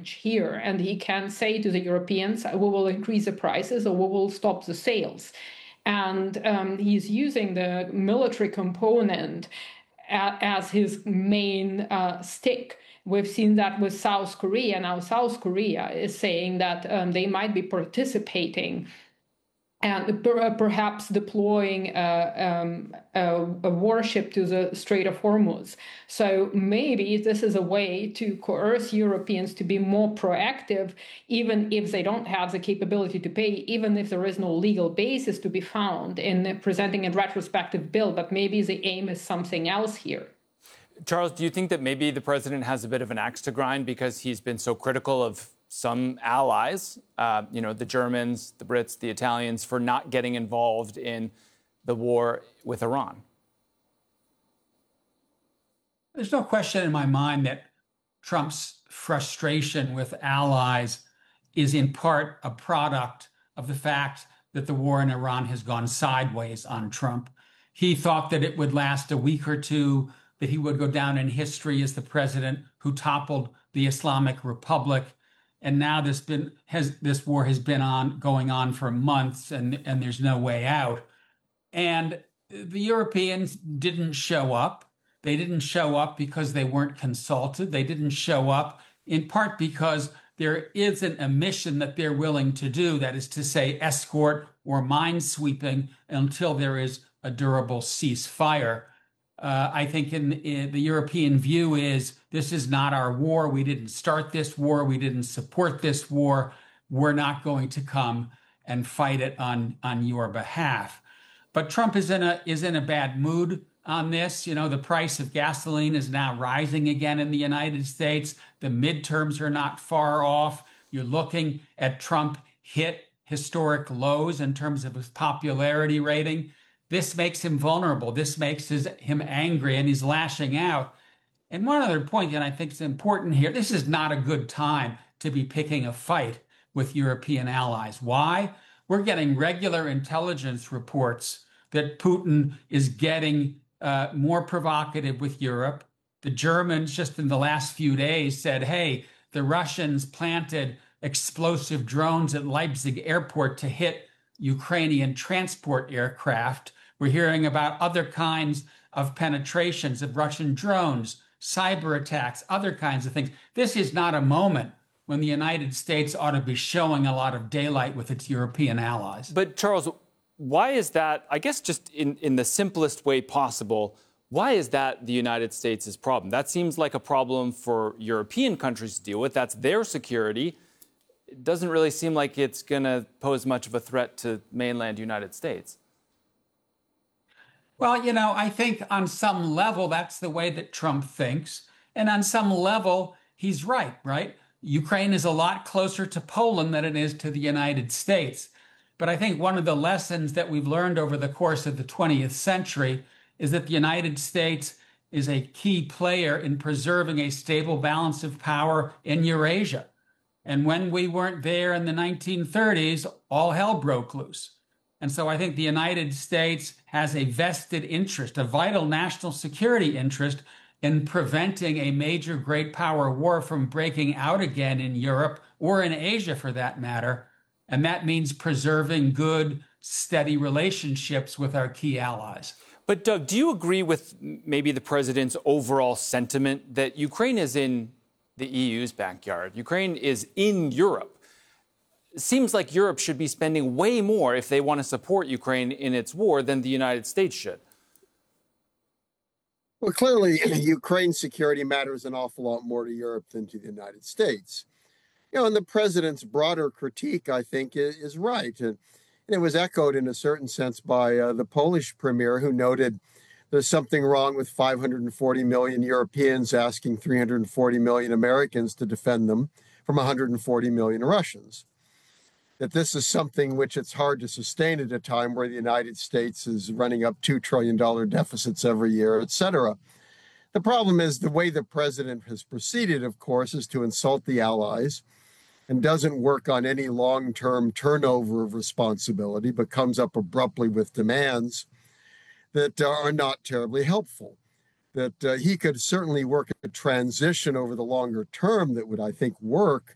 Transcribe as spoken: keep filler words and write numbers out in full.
leverage here, and he can say to the Europeans, we will increase the prices or we will stop the sales. And um, he's using the military component a- as his main uh, stick. We've seen that with South Korea. Now, South Korea is saying that um, they might be participating and per- perhaps deploying a, um, a, a warship to the Strait of Hormuz. So maybe this is a way to coerce Europeans to be more proactive, even if they don't have the capability to pay, even if there is no legal basis to be found in presenting a retrospective bill. But maybe the aim is something else here. Charles, do you think that maybe the president has a bit of an axe to grind because he's been so critical of some allies, uh, you know, the Germans, the Brits, the Italians, for not getting involved in the war with Iran? There's no question in my mind that Trump's frustration with allies is in part a product of the fact that the war in Iran has gone sideways on Trump. He thought that it would last a week or two, that he would go down in history as the president who toppled the Islamic Republic. And now this been has this war has been on going on for months, and, and there's no way out. And the Europeans didn't show up. They didn't show up because they weren't consulted. They didn't show up in part because there isn't a mission that they're willing to do, that is to say, escort or minesweeping until there is a durable ceasefire. Uh, I think in, in the European view is this is not our war. We didn't start this war. We didn't support this war. We're not going to come and fight it on, on your behalf. But Trump is in a is in a bad mood on this. You know, the price of gasoline is now rising again in the United States. The midterms are not far off. You're looking at Trump hit historic lows in terms of his popularity rating. This makes him vulnerable. This makes his, him angry, and he's lashing out. And one other point that I think is important here, this is not a good time to be picking a fight with European allies. Why? We're getting regular intelligence reports that Putin is getting uh, more provocative with Europe. The Germans just in the last few days said, hey, the Russians planted explosive drones at Leipzig airport to hit Ukrainian transport aircraft. We're hearing about other kinds of penetrations of Russian drones, cyber attacks, other kinds of things. This is not a moment when the United States ought to be showing a lot of daylight with its European allies. But Charles, why is that, I guess just in, in the simplest way possible, why is that the United States' problem? That seems like a problem for European countries to deal with. That's their security. It doesn't really seem like it's going to pose much of a threat to mainland United States. Well, you know, I think on some level, that's the way that Trump thinks. And on some level, he's right, right? Ukraine is a lot closer to Poland than it is to the United States. But I think one of the lessons that we've learned over the course of the twentieth century is that the United States is a key player in preserving a stable balance of power in Eurasia. And when we weren't there in the nineteen thirties, all hell broke loose. And so I think the United States has a vested interest, a vital national security interest in preventing a major great power war from breaking out again in Europe or in Asia for that matter. And that means preserving good, steady relationships with our key allies. But Doug, do you agree with maybe the president's overall sentiment that Ukraine is in the E U's backyard? Ukraine is in Europe. It seems like Europe should be spending way more if they want to support Ukraine in its war than the United States should. Well, clearly, Ukraine's security matters an awful lot more to Europe than to the United States. You know, and the president's broader critique, I think, is, is right. And it was echoed in a certain sense by uh, the Polish premier, who noted there's something wrong with five hundred forty million Europeans asking three hundred forty million Americans to defend them from one hundred forty million Russians. That this is something which it's hard to sustain at a time where the United States is running up two trillion dollars deficits every year, et cetera. The problem is the way the president has proceeded, of course, is to insult the allies and doesn't work on any long-term turnover of responsibility, but comes up abruptly with demands that uh, are not terribly helpful. That uh, he could certainly work a transition over the longer term that would, I think, work.